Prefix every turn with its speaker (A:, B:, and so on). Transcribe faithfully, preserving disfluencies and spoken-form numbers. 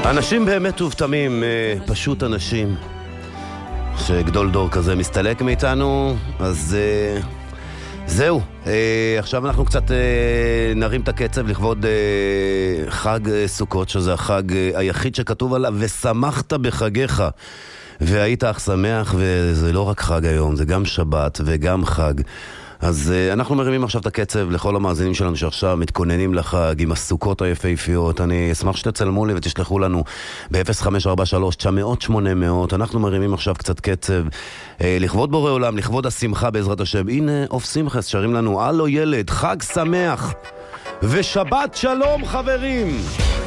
A: אנשים באמת ובתמים, פשוט אנשים שגדול דור כזה מסתלק מאיתנו, אז זהו. עכשיו אנחנו קצת נרים את הקצב לכבוד חג סוכות, שזה החג היחיד שכתוב עליו ושמחת בחגיך, והיית אך שמח, וזה לא רק חג היום, זה גם שבת וגם חג. אז uh, אנחנו מרימים עכשיו את הקצב לכל המאזינים שלנו שעכשיו מתכוננים לחג עם הסוכות היפהפיות. אני אשמח שתצלמו לי ותשלחו לנו ב-אפס חמש ארבע שלוש תשע מאות שמונה מאות. אנחנו מרימים עכשיו קצת קצב uh, לכבוד בורא עולם, לכבוד השמחה בעזרת השם. הנה אוף שמחס שרים לנו, הלו ילד, חג שמח ושבת שלום חברים.